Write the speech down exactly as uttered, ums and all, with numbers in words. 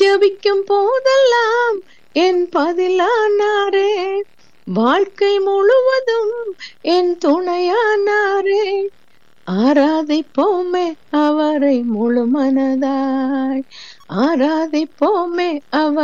ஜெபிக்கும் போதெல்லாம் என் பதிலானாரே, வாழ்க்கை முழுவதும் என் துணையானாரே. ஆராதிப்போமே அவரை முழு மனதாய், ஆராதிப்போமே அவர்